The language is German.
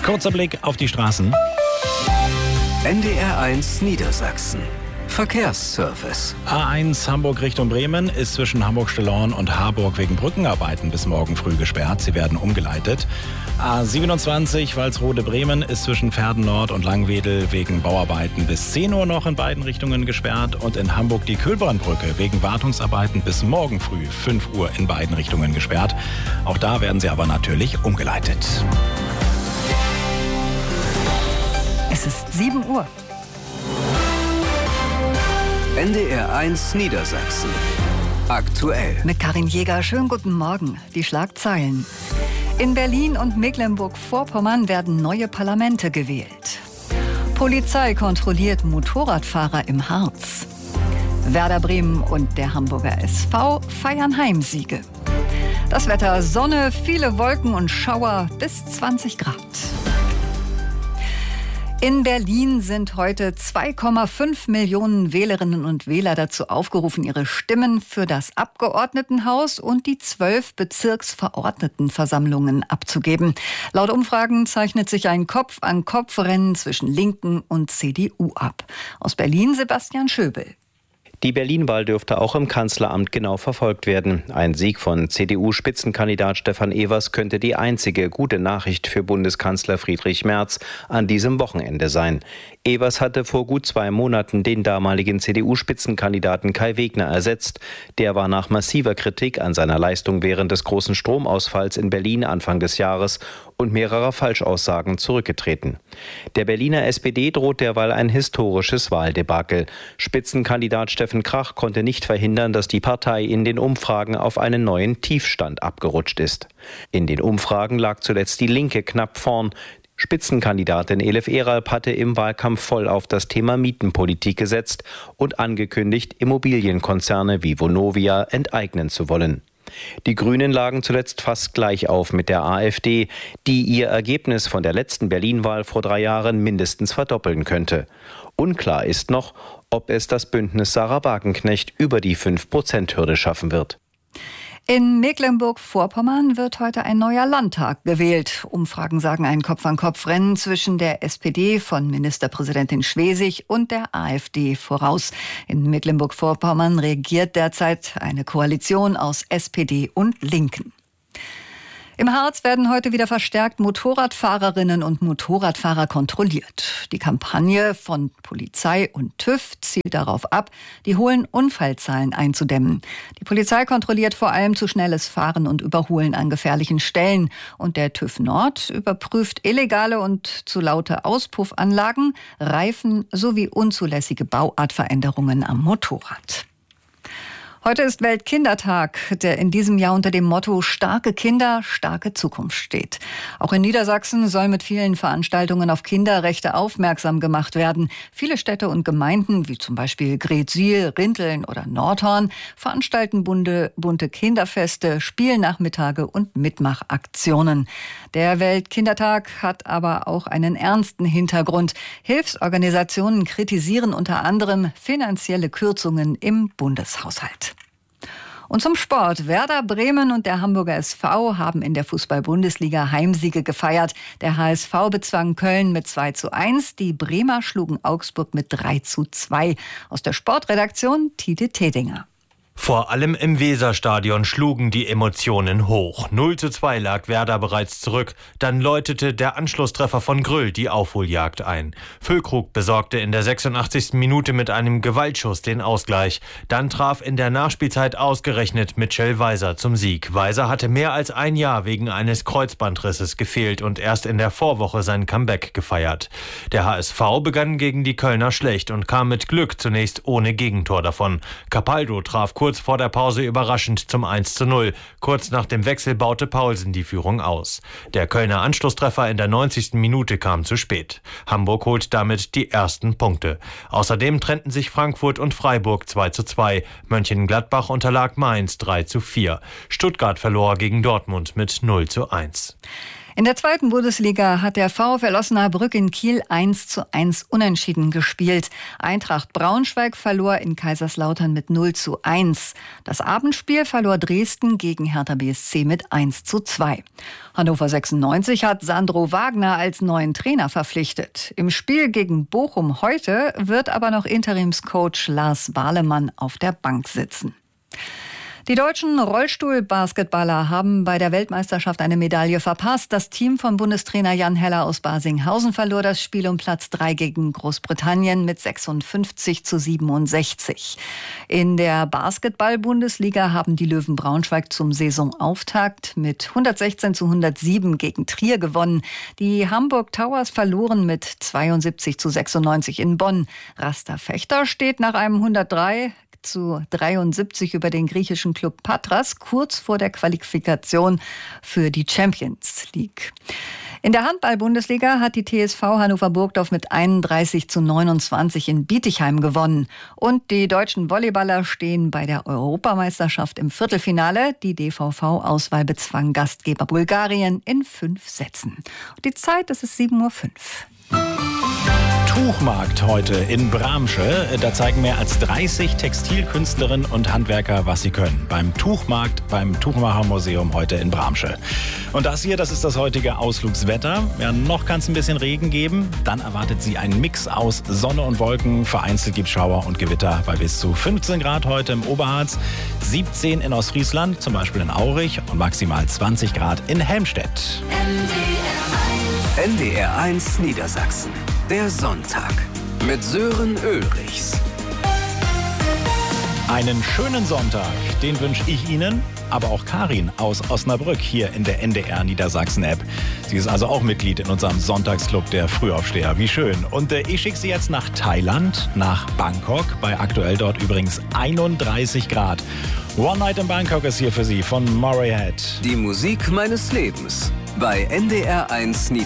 Kurzer Blick auf die Straßen. NDR1 Niedersachsen. Verkehrsservice. A1 Hamburg Richtung Bremen ist zwischen Hamburg-Stillorn und Harburg wegen Brückenarbeiten bis morgen früh gesperrt. Sie werden umgeleitet. A27 Walsrode-Bremen ist zwischen Verden Nord und Langwedel wegen Bauarbeiten bis 10 Uhr noch in beiden Richtungen gesperrt. Und in Hamburg die Kühlbrandbrücke wegen Wartungsarbeiten bis morgen früh 5 Uhr in beiden Richtungen gesperrt. Auch da werden sie aber natürlich umgeleitet. Es ist 7 Uhr. NDR1 Niedersachsen. Aktuell. Mit Karin Jäger. Schönen guten Morgen. Die Schlagzeilen. In Berlin und Mecklenburg-Vorpommern werden neue Parlamente gewählt. Polizei kontrolliert Motorradfahrer im Harz. Werder Bremen und der Hamburger SV feiern Heimsiege. Das Wetter: Sonne, viele Wolken und Schauer bis 20 Grad. In Berlin sind heute 2,5 Millionen Wählerinnen und Wähler dazu aufgerufen, ihre Stimmen für das Abgeordnetenhaus und die 12 Bezirksverordnetenversammlungen abzugeben. Laut Umfragen zeichnet sich ein Kopf-an-Kopf-Rennen zwischen Linken und CDU ab. Aus Berlin Sebastian Schöbel. Die Berlin-Wahl dürfte auch im Kanzleramt genau verfolgt werden. Ein Sieg von CDU-Spitzenkandidat Stefan Evers könnte die einzige gute Nachricht für Bundeskanzler Friedrich Merz an diesem Wochenende sein. Evers hatte vor gut 2 Monaten den damaligen CDU-Spitzenkandidaten Kai Wegner ersetzt. Der war nach massiver Kritik an seiner Leistung während des großen Stromausfalls in Berlin Anfang des Jahres und mehrerer Falschaussagen zurückgetreten. Der Berliner SPD droht derweil ein historisches Wahldebakel. Spitzenkandidat Steffen Krach konnte nicht verhindern, dass die Partei in den Umfragen auf einen neuen Tiefstand abgerutscht ist. In den Umfragen lag zuletzt die Linke knapp vorn. Spitzenkandidatin Elif Eralp hatte im Wahlkampf voll auf das Thema Mietenpolitik gesetzt und angekündigt, Immobilienkonzerne wie Vonovia enteignen zu wollen. Die Grünen lagen zuletzt fast gleich auf mit der AfD, die ihr Ergebnis von der letzten Berlin-Wahl vor 3 Jahren mindestens verdoppeln könnte. Unklar ist noch, ob es das Bündnis Sarah Wagenknecht über die 5%-Hürde schaffen wird. In Mecklenburg-Vorpommern wird heute ein neuer Landtag gewählt. Umfragen sagen ein Kopf-an-Kopf-Rennen zwischen der SPD von Ministerpräsidentin Schwesig und der AfD voraus. In Mecklenburg-Vorpommern regiert derzeit eine Koalition aus SPD und Linken. Im Harz werden heute wieder verstärkt Motorradfahrerinnen und Motorradfahrer kontrolliert. Die Kampagne von Polizei und TÜV zielt darauf ab, die hohen Unfallzahlen einzudämmen. Die Polizei kontrolliert vor allem zu schnelles Fahren und Überholen an gefährlichen Stellen. Und der TÜV Nord überprüft illegale und zu laute Auspuffanlagen, Reifen sowie unzulässige Bauartveränderungen am Motorrad. Heute ist Weltkindertag, der in diesem Jahr unter dem Motto Starke Kinder, starke Zukunft steht. Auch in Niedersachsen soll mit vielen Veranstaltungen auf Kinderrechte aufmerksam gemacht werden. Viele Städte und Gemeinden, wie zum Beispiel Greetsiel, Rinteln oder Nordhorn, veranstalten bunte Kinderfeste, Spielnachmittage und Mitmachaktionen. Der Weltkindertag hat aber auch einen ernsten Hintergrund. Hilfsorganisationen kritisieren unter anderem finanzielle Kürzungen im Bundeshaushalt. Und zum Sport. Werder Bremen und der Hamburger SV haben in der Fußball-Bundesliga Heimsiege gefeiert. Der HSV bezwang Köln mit 2:1. Die Bremer schlugen Augsburg mit 3:2. Aus der Sportredaktion Tite Tedinger. Vor allem im Weserstadion schlugen die Emotionen hoch. 0:2 lag Werder bereits zurück. Dann läutete der Anschlusstreffer von Grüll die Aufholjagd ein. Füllkrug besorgte in der 86. Minute mit einem Gewaltschuss den Ausgleich. Dann traf in der Nachspielzeit ausgerechnet Mitchell Weiser zum Sieg. Weiser hatte mehr als ein Jahr wegen eines Kreuzbandrisses gefehlt und erst in der Vorwoche sein Comeback gefeiert. Der HSV begann gegen die Kölner schlecht und kam mit Glück zunächst ohne Gegentor davon. Capaldo traf kurz vor der Pause überraschend zum 1:0. Kurz nach dem Wechsel baute Paulsen die Führung aus. Der Kölner Anschlusstreffer in der 90. Minute kam zu spät. Hamburg holt damit die ersten Punkte. Außerdem trennten sich Frankfurt und Freiburg 2:2. Mönchengladbach unterlag Mainz 3:4. Stuttgart verlor gegen Dortmund mit 0:1. In der 2. Bundesliga hat der VfL Osnabrück in Kiel 1:1 unentschieden gespielt. Eintracht Braunschweig verlor in Kaiserslautern mit 0:1. Das Abendspiel verlor Dresden gegen Hertha BSC mit 1:2. Hannover 96 hat Sandro Wagner als neuen Trainer verpflichtet. Im Spiel gegen Bochum heute wird aber noch Interimscoach Lars Bahlemann auf der Bank sitzen. Die deutschen Rollstuhlbasketballer haben bei der Weltmeisterschaft eine Medaille verpasst. Das Team von Bundestrainer Jan Heller aus Barsinghausen verlor das Spiel um Platz 3 gegen Großbritannien mit 56:67. In der Basketball-Bundesliga haben die Löwen Braunschweig zum Saisonauftakt mit 116:107 gegen Trier gewonnen. Die Hamburg Towers verloren mit 72:96 in Bonn. Rasta Fechter steht nach einem 103:73 über den griechischen Klub Patras kurz vor der Qualifikation für die Champions League. In der Handball-Bundesliga hat die TSV Hannover Burgdorf mit 31:29 in Bietigheim gewonnen. Und die deutschen Volleyballer stehen bei der Europameisterschaft im Viertelfinale. Die DVV-Auswahl bezwang Gastgeber Bulgarien in 5 Sätzen. Und die Zeit, das ist 7:05 Uhr. Tuchmarkt heute in Bramsche. Da zeigen mehr als 30 Textilkünstlerinnen und Handwerker, was sie können. Beim Tuchmarkt, beim Tuchmachermuseum heute in Bramsche. Und das hier, das ist das heutige Ausflugswetter. Ja, noch kann es ein bisschen Regen geben. Dann erwartet sie einen Mix aus Sonne und Wolken. Vereinzelt gibt es Schauer und Gewitter bei bis zu 15 Grad heute im Oberharz, 17 in Ostfriesland, zum Beispiel in Aurich und maximal 20 Grad in Helmstedt. NDR1 Niedersachsen. Der Sonntag mit Sören Ulrichs. Einen schönen Sonntag, den wünsche ich Ihnen, aber auch Karin aus Osnabrück hier in der NDR Niedersachsen-App. Sie ist also auch Mitglied in unserem Sonntagsclub der Frühaufsteher. Wie schön. Und ich schicke Sie jetzt nach Thailand, nach Bangkok, bei aktuell dort übrigens 31 Grad. One Night in Bangkok ist hier für Sie von Moray Head. Die Musik meines Lebens bei NDR1 Niedersachsen.